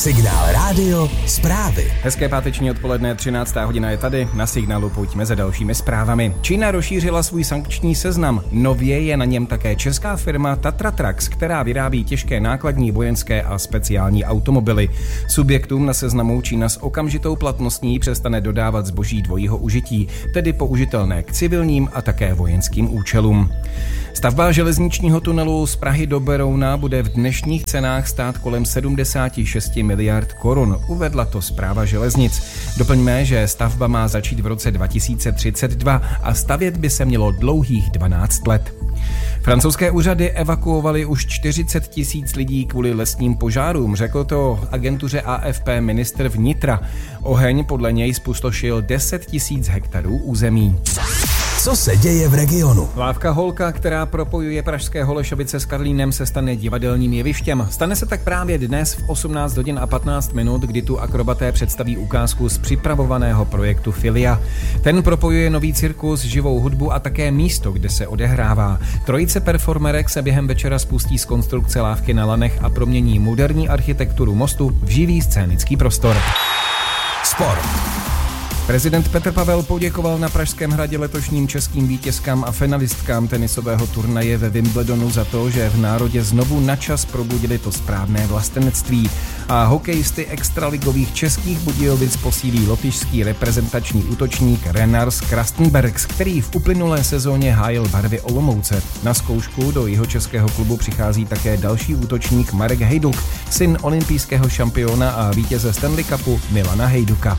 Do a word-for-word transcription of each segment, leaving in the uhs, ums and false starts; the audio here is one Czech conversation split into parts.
Signál rádio zprávy. Hezké páteční odpoledne, třináctá hodina je tady, na Signálu pojďme za dalšími zprávami. Čína rozšířila svůj sankční seznam. Nově je na něm také česká firma Tatra Trucks, která vyrábí těžké nákladní, vojenské a speciální automobily. Subjektům na seznamu Čína s okamžitou platností přestane dodávat zboží dvojího užití, tedy použitelné k civilním a také vojenským účelům. Stavba železničního tunelu z Prahy do Berouna bude v dnešních cenách stát kolem sedmdesát šest miliard korun, uvedla to Správa železnic. Doplňme, že stavba má začít v roce dva tisíce třicet dva a stavět by se mělo dlouhých dvanáct let. Francouzské úřady evakuovaly už čtyřicet tisíc lidí kvůli lesním požárům, řekl to agentuře A F P ministr vnitra. Oheň podle něj zpustošil deset tisíc hektarů území. Co se děje v regionu? Lávka Holka, která propojuje pražské Holešovice s Karlínem, se stane divadelním jevištěm. Stane se tak právě dnes v osmnáct hodin a patnáct minut, kdy tu akrobaté představí ukázku z připravovaného projektu Filia. Ten propojuje nový cirkus, živou hudbu a také místo, kde se odehrává. Trojice performerek se během večera spustí z konstrukce lávky na lanech a promění moderní architekturu mostu v živý scénický prostor. Sport. Prezident Petr Pavel poděkoval na Pražském hradě letošním českým vítězkám a finalistkám tenisového turnaje ve Wimbledonu za to, že v národě znovu načas probudili to správné vlastenectví. A hokejisty extraligových Českých Budějovic posílí lotyšský reprezentační útočník Renars Krastenbergs, který v uplynulé sezóně hájil barvy Olomouce. Na zkoušku do jihočeského klubu přichází také další útočník Marek Hejduk, syn olympijského šampiona a vítěze Stanley Cupu Milana Hejduka.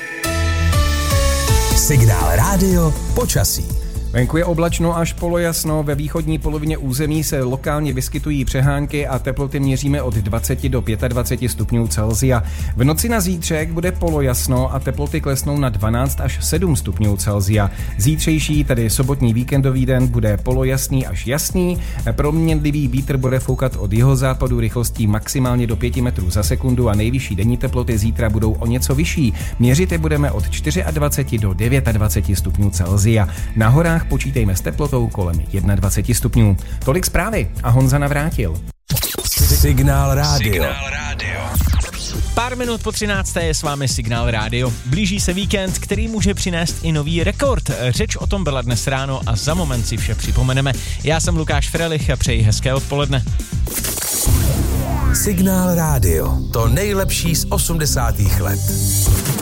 Signál rádio počasí. Venku je oblačno až polojasno, ve východní polovině území se lokálně vyskytují přehánky a teploty měříme od dvacet do dvacet pět stupňů Celsia. V noci na zítřek bude polojasno a teploty klesnou na dvanáct až sedm stupňů Celsia. Zítřejší, tedy sobotní víkendový den, bude polojasný až jasný, proměnlivý vítr bude foukat od jihozápadu rychlostí maximálně do pět metrů za sekundu a nejvyšší denní teploty zítra budou o něco vyšší. Měřit je budeme od dvacet čtyři do dvacet devět stupňů Celsia. Na horách počítejme s teplotou kolem dvacet jedna stupňů. Tolik zprávy a Honza Navrátil. Signál rádio. Signál rádio. Pár minut po třinácté je s vámi Signál rádio. Blíží se víkend, který může přinést i nový rekord. Řeč o tom byla dnes ráno a za moment si vše připomeneme. Já jsem Lukáš Frelich a přeji hezké odpoledne. Signál rádio. To nejlepší z osmdesátých let.